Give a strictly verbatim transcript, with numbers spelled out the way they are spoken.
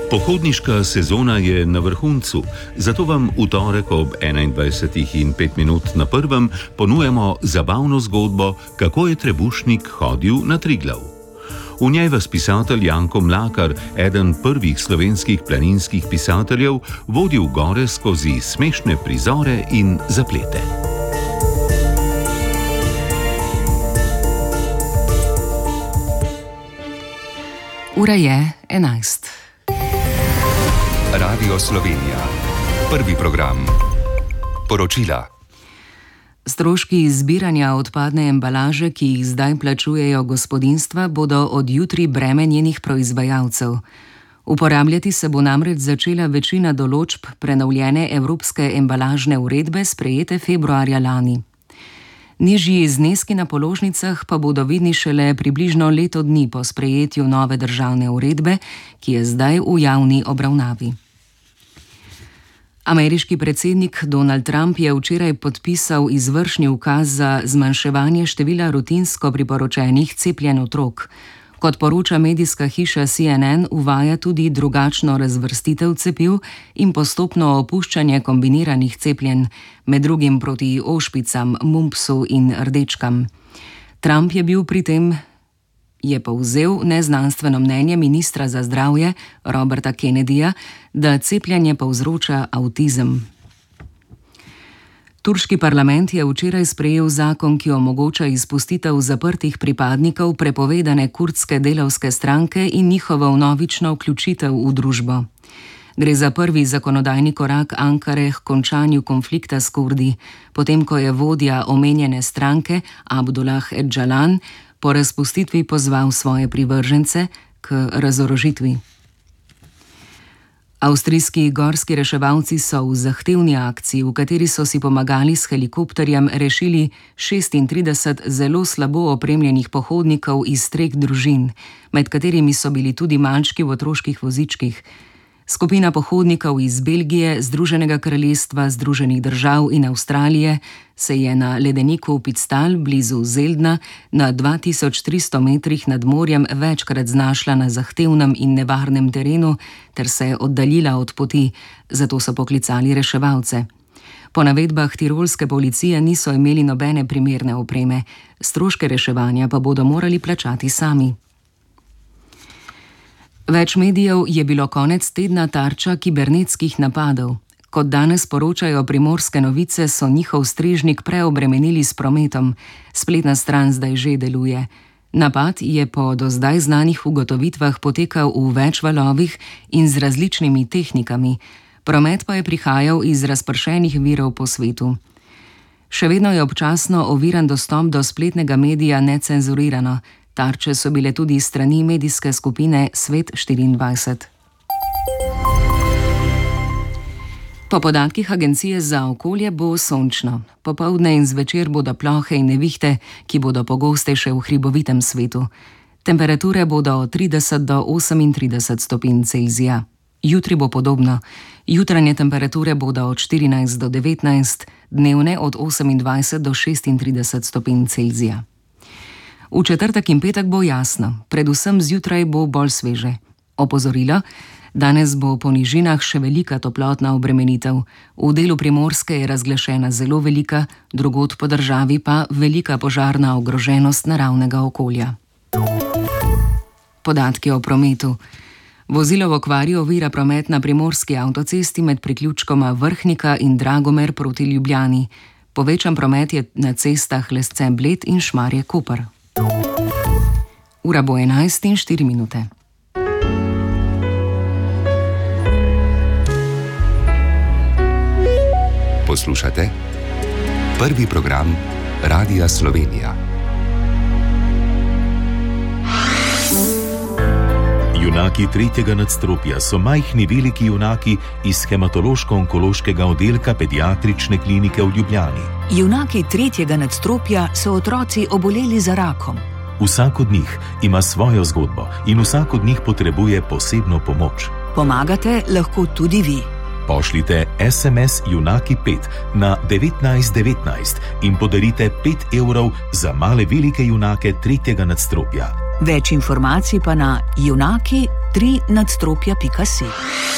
Pohodniška sezona je na vrhuncu, zato vam v torek ob enaindvajsetih in pet minut na prvem ponujamo zabavno zgodbo, kako je trebušnik hodil na Triglav. V njej vas pisatelj Janko Mlakar, eden prvih slovenskih planinskih pisateljev, vodi v gore skozi smešne prizore in zaplete. Ura je enajst. Radio Slovenija. Prvi program. Poročila. Stroški zbiranja odpadne embalaže, ki jih zdaj plačujejo gospodinjstva, bodo od jutri breme njenih proizvajalcev. Uporabljati se bo namreč začela večina določb prenovljene Evropske embalažne uredbe, sprejete februarja lani. Nižji zneski na položnicah pa bodo vidni šele približno leto dni po sprejetju nove državne uredbe, ki je zdaj v javni obravnavi. Ameriški predsednik Donald Trump je včeraj podpisal izvršni ukaz za zmanjševanje števila rutinsko priporočenih cepljenj otrok. Kot poroča medijska hiša C N N, uvaja tudi drugačno razvrstitev cepiv in postopno opuščanje kombiniranih cepljenj, med drugim proti ošpicam, mumpsu in rdečkam. Trump je bil pri tem je povzel neznanstveno mnenje ministra za zdravje Roberta Kennedyja, da cepljenje povzroča avtizem. Turški parlament je včeraj sprejel zakon, ki omogoča izpustitev zaprtih pripadnikov prepovedane kurdske delavske stranke in njihovo vnovično vključitev v družbo. Gre za prvi zakonodajni korak Ankare k končanju konflikta s Kurdi, potem ko je vodja omenjene stranke Abdullah Öcalan po razpustitvi pozval svoje privržence k razorožitvi. Avstrijski gorski reševalci so v zahtevni akciji, v kateri so si pomagali s helikopterjem, rešili šestintrideset zelo slabo opremljenih pohodnikov iz treh družin, med katerimi so bili tudi malčki v otroških vozičkih. Skupina pohodnikov iz Belgije, Združenega kraljestva, Združenih držav in Avstralije se je na ledeniku Pitstal blizu Zeldna na dva tisoč tristo metrih nad morjem večkrat znašla na zahtevnem in nevarnem terenu ter se oddaljila od poti, zato so poklicali reševalce. Po navedbah tirolske policije niso imeli nobene primerne opreme, stroške reševanja pa bodo morali plačati sami. Več medijev je bilo konec tedna tarča kibernetskih napadov. Kot danes poročajo Primorske novice, so njihov strežnik preobremenili s prometom. Spletna stran zdaj že deluje. Napad je po do zdaj znanih ugotovitvah potekal v več valovih in z različnimi tehnikami. Promet pa je prihajal iz razpršenih virov po svetu. Še vedno je občasno oviran dostop do spletnega medija necenzurirano. Tarče so bile tudi strani medijske skupine Svet štiriindvajset. Po podatkih Agencije za okolje bo sončno. Popoldne in zvečer bodo plohe in nevihte, ki bodo pogostejše v hribovitem svetu. Temperature bodo od trideset do osemintrideset stopinj Celzija. Jutri bo podobno. Jutranje temperature bodo od štirinajst do devetnajst, dnevne od osemindvajset do šestintrideset stopinj Celzija. V četrtek in petek bo jasno, predvsem zjutraj bo bolj sveže. Opozorilo, danes bo po nižinah še velika toplotna obremenitev. V delu Primorske je razglašena zelo velika, drugod po državi pa velika požarna ogroženost naravnega okolja. Podatki o prometu. Vozilo v okvari ovira promet na primorski avtocesti med priključkoma Vrhnika in Dragomer proti Ljubljani. Povečan promet je na cestah Lesce-Bled in Šmarje-Koper. Ura bo enajst in štiri minute. Poslušate prvi program Radia Slovenija. Junaki tretjega nadstropja so majhni veliki junaki iz hematološko-onkološkega oddelka pediatrične klinike v Ljubljani. Junaki tretjega nadstropja so otroci oboleli za rakom. Vsak od njih ima svojo zgodbo in vsak od njih potrebuje posebno pomoč. Pomagate lahko tudi vi. Pošljite es em es Junaki pet na devetnajst devetnajst in podarite pet evrov za male velike junake tretjega nadstropja. Več informacij pa na junaki tri nadstropja pika si.